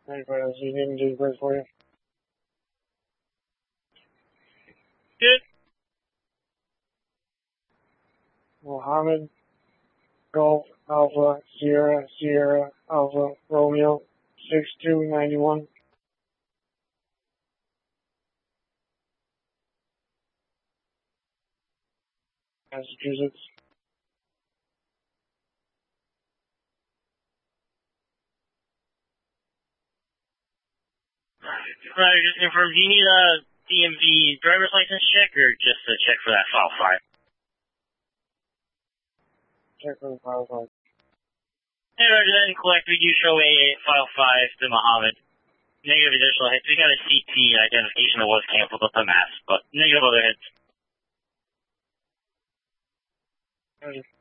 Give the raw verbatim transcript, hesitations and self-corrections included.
Anybody else you didn't do great for you? Good. Mohammed, Golf, Alpha, Sierra, Sierra, Alpha, Romeo, six two nine one. Massachusetts. Right, just confirm, do you need a D M V driver's license check or just a check for that file five? Check for the file five. Hey, Roger, that and collect, we do show a file five to Mohammed. Negative additional hits. We got a C T identification that was canceled with the mask, but negative other hits. Roger.